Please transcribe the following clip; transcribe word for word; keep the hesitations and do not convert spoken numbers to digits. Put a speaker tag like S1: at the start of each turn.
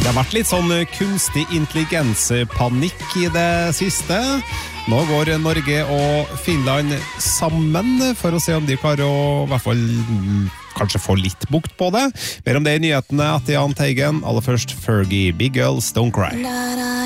S1: Det har vært litt sånn kunstig intelligenspanikk i det siste. Nå går Norge og Finland sammen for å se om de klarer å i hvert fall kanskje få litt bukt på det. Mer om det i nyhetene etter Jahn Teigen. Aller først Fergie, Big Girls Don't Cry.